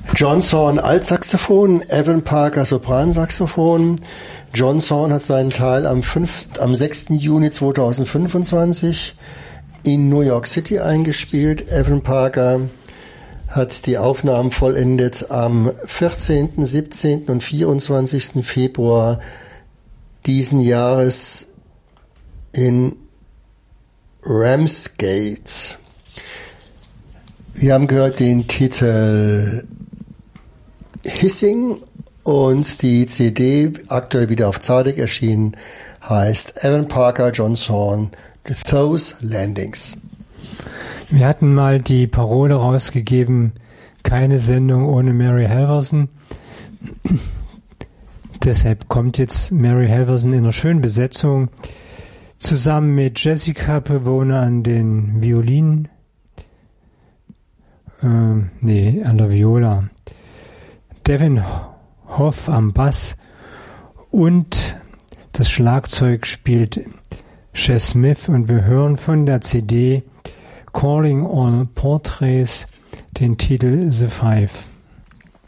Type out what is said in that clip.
John Zorn Altsaxophon, Evan Parker Sopransaxophon. John Zorn hat seinen Teil am 6. Juni 2025 in New York City eingespielt. Evan Parker hat die Aufnahmen vollendet am 14., 17. und 24. Februar diesen Jahres in Ramsgate. Wir haben gehört den Titel Hissing und die CD, aktuell wieder auf Zadek erschienen, heißt Evan Parker, John Zorn, Those Landings. Wir hatten mal die Parole rausgegeben, keine Sendung ohne Mary Halvorsen. Deshalb kommt jetzt Mary Halvorsen in einer schönen Besetzung zusammen mit Jessica Pavone an den Violinen. An der Viola. Devin Hoff am Bass und das Schlagzeug spielt Chess Smith und wir hören von der CD Calling All Portraits den Titel The Five.